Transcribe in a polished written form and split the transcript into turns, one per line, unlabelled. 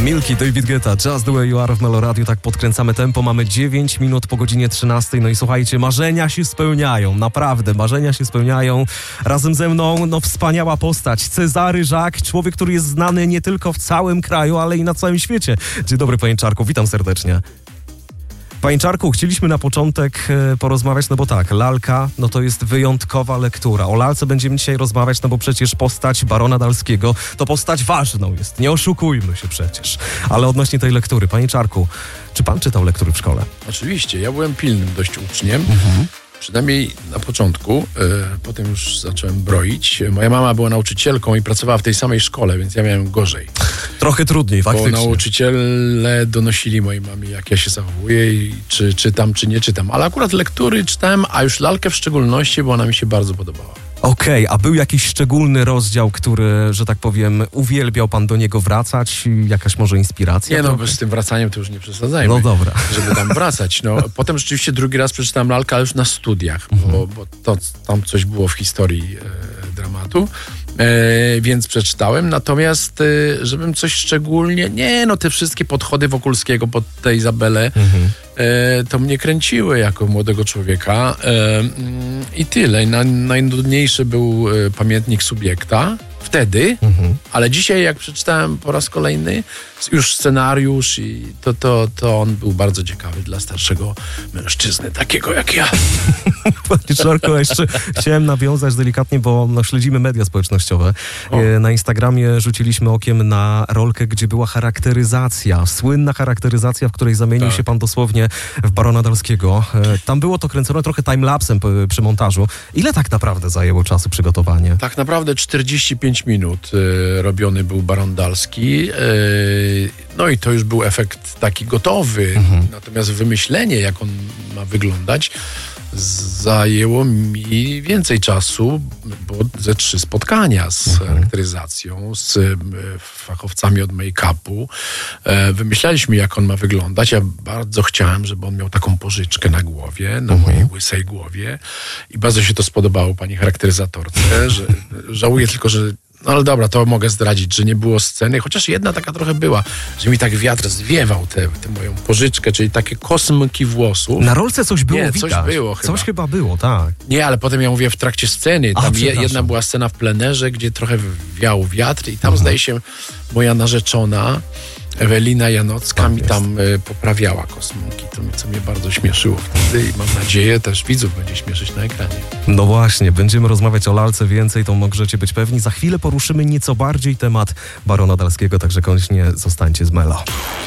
Milky, David Guetta, Just the Way You Are w Meloradiu. Tak podkręcamy tempo, mamy 9 minut po godzinie 13. No i słuchajcie, marzenia się spełniają, naprawdę, marzenia się spełniają. Razem ze mną, wspaniała postać, Cezary Żak, człowiek, który jest znany nie tylko w całym kraju, ale i na całym świecie. Dzień dobry, panie Czarku, witam serdecznie. Panie Czarku, chcieliśmy na początek porozmawiać, bo tak, lalka, to jest wyjątkowa lektura. O lalce będziemy dzisiaj rozmawiać, bo przecież postać barona Dalskiego to postać ważną jest, nie oszukujmy się przecież. Ale odnośnie tej lektury, panie Czarku, czy pan czytał lektury w szkole?
Oczywiście, ja byłem pilnym dość uczniem. Przynajmniej na początku, potem już zacząłem broić. Moja mama była nauczycielką i pracowała w tej samej szkole, więc ja miałem gorzej.
Trochę trudniej, faktycznie.
Bo nauczyciele donosili mojej mamie, jak ja się zachowuję i czy czytam, czy nie czytam. Ale akurat lektury czytałem, a już lalkę w szczególności, bo ona mi się bardzo podobała.
Okej, a był jakiś szczególny rozdział, który, że tak powiem, uwielbiał pan do niego wracać? Jakaś może inspiracja?
Nie, z tym wracaniem to już nie przesadzajmy.
No dobra.
Żeby tam wracać. Potem rzeczywiście drugi raz przeczytałem lalkę, ale już na studiach, bo tam coś było w historii dramatu. Więc przeczytałem, natomiast żebym coś szczególnie, te wszystkie podchody Wokulskiego pod tę Izabelę to mnie kręciły jako młodego człowieka i tyle. Najnudniejszy był Pamiętnik Subiekta wtedy, ale dzisiaj jak przeczytałem po raz kolejny już scenariusz i to on był bardzo ciekawy dla starszego mężczyzny, takiego jak ja.
Panie Czarku, jeszcze chciałem nawiązać delikatnie, bo śledzimy media społecznościowe. Na Instagramie rzuciliśmy okiem na rolkę, gdzie była charakteryzacja, słynna charakteryzacja, w której zamienił się pan dosłownie w barona Dalskiego. Tam było to kręcone trochę timelapsem przy montażu. Ile tak naprawdę zajęło czasu przygotowanie?
Tak naprawdę 45 minut robiony był baron Dalski. I to już był efekt taki gotowy. Natomiast wymyślenie, jak on ma wyglądać, zajęło mi więcej czasu, bo ze 3 spotkania z charakteryzacją, z fachowcami od make-upu. Wymyślaliśmy, jak on ma wyglądać. Ja bardzo chciałem, żeby on miał taką pożyczkę na głowie, na mojej łysej głowie. I bardzo się to spodobało pani charakteryzatorce. Że żałuję tylko, że ale dobra, to mogę zdradzić, że nie było sceny, chociaż jedna taka trochę była, że mi tak wiatr zwiewał tę moją pożyczkę, czyli takie kosmyki włosów.
Na rolce coś było widać.
Coś było chyba.
Coś chyba było, tak.
Nie, ale potem ja mówię w trakcie sceny. Tam jedna była scena w plenerze, gdzie trochę wiał wiatr i tam zdaje się moja narzeczona Ewelina Janocka mi tam poprawiała kosmyki, co mnie bardzo śmieszyło wtedy i mam nadzieję też widzów będzie śmieszyć na ekranie.
No właśnie, będziemy rozmawiać o lalce więcej, to możecie być pewni. Za chwilę poruszymy nieco bardziej temat barona Dalskiego, także koniecznie zostańcie z Melo.